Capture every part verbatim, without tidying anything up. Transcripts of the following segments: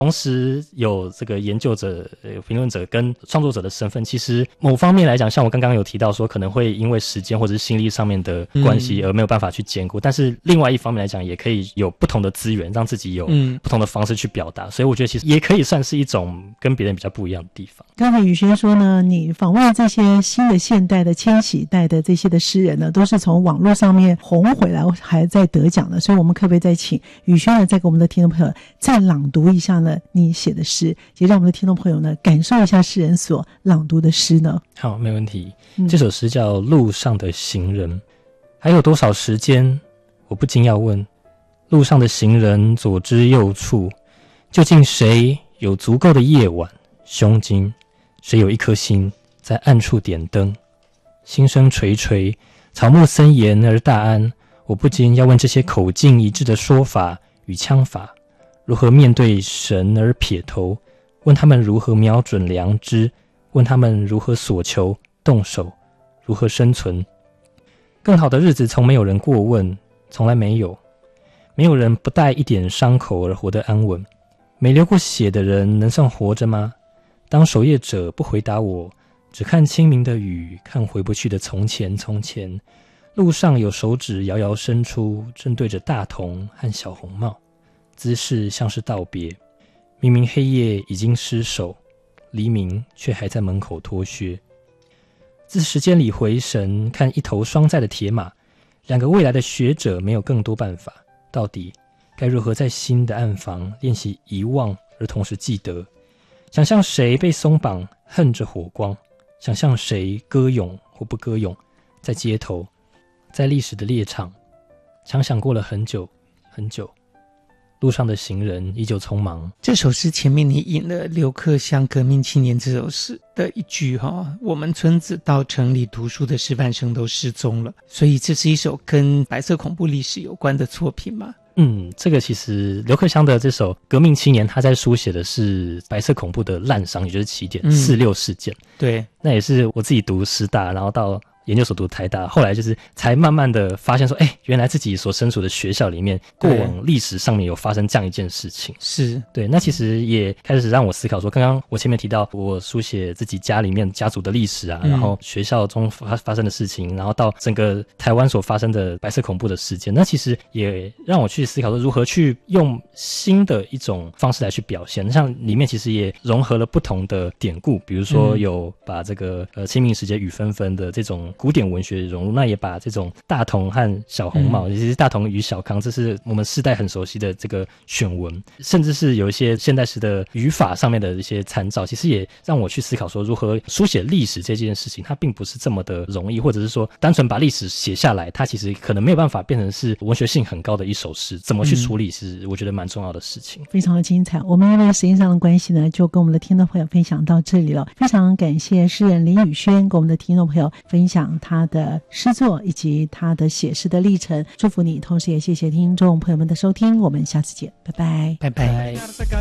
同时有这个研究者、有评论者跟创作者的身份，其实某方面来讲，像我刚刚有提到说，可能会因为时间或者是心力上面的关系而没有办法去兼顾、嗯、但是另外一方面来讲，也可以有不同的资源，让自己有不同的方式去表达、嗯、所以我觉得其实也可以算是一种跟别人比较不一样的地方。 刚才宇轩说呢，你访问这些新的现代的千禧代的这些的诗人呢，都是从网络上面红回来还在得奖的，所以我们可不可以再请宇轩呢再给我们的听众朋友再朗读一下呢你写的诗，也让我们的听众朋友呢感受一下诗人所朗读的诗呢？ 好，没问题、嗯、这首诗叫《路上的行人》。还有多少时间，我不禁要问，路上的行人左支右绌，究竟谁有足够的夜晚胸襟，谁有一颗心在暗处点灯？心声垂垂，草木森严而大安，我不禁要问这些口径一致的说法与枪法，如何面对神而撇头？问他们如何瞄准良知？问他们如何所求动手？如何生存？更好的日子从没有人过问，从来没有。没有人不带一点伤口而活得安稳。没流过血的人能算活着吗？当守夜者不回答我，只看清明的雨，看回不去的从前从前。路上有手指遥遥伸出，正对着大同和小红帽，姿势像是道别。明明黑夜已经失守，黎明却还在门口脱靴。自时间里回神，看一头双载的铁马，两个未来的学者没有更多办法，到底该如何在新的暗房练习遗忘而同时记得？想象谁被松绑恨着火光，想象谁歌咏或不歌咏，在街头，在历史的猎场，常想过了很久很久，路上的行人依旧匆忙。 这首诗前面你引了刘克襄《革命青年》这首诗的一句哈，我们村子到城里读书的师范生都失踪了，所以这是一首跟白色恐怖历史有关的作品吗？ 嗯，这个其实刘克襄的这首《革命青年》，他在书写的是白色恐怖的滥觞，也就是起点四六事件。 对， 那也是我自己读师大，然后到研究所读台大，后来就是才慢慢的发现说，哎，原来自己所身处的学校里面，过往历史上面有发生这样一件事情。 是对，那其实也开始让我思考说，刚刚我前面提到我书写自己家里面家族的历史啊、嗯、然后学校中发发生的事情，然后到整个台湾所发生的白色恐怖的事件，那其实也让我去思考说，如何去用新的一种方式来去表现。像里面其实也融合了不同的典故，比如说有把这个呃清明时节雨纷纷的这种古典文学融入，那也把这种大同和小红帽，其实大同与小康，这是我们世代很熟悉的这个选文，甚至是有一些现代诗的语法上面的一些参照，其实也让我去思考说，如何书写历史这件事情，它并不是这么的容易，或者是说单纯把历史写下来，它其实可能没有办法变成是文学性很高的一首诗，怎么去处理是我觉得蛮重要的事情。 非常的精彩。我们因为时间上的关系呢，就跟我们的听众朋友分享到这里了。非常感谢诗人林宇轩跟我们的听众朋友分享他的诗作以及他的写诗的历程，祝福你，同时也谢谢听众朋友们的收听，我们下次见，拜拜， 拜拜。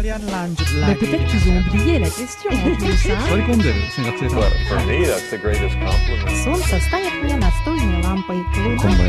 Peut-être qu'ils ont oublié la question en plus, hein? For me, that's the greatest compliment. Солнце стоит мне настольной лампой.